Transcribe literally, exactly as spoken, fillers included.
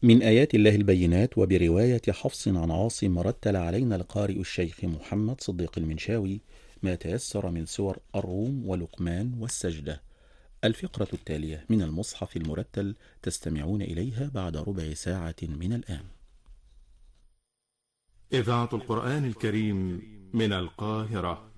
من آيات الله البينات، وبرواية حفص عن عاصم رتل علينا القارئ الشيخ محمد صديق المنشاوي ما تيسر من سور الروم ولقمان والسجدة. الفقرة التالية من المصحف المرتل تستمعون إليها بعد ربع ساعة من الآن. إذاعة القرآن الكريم من القاهرة.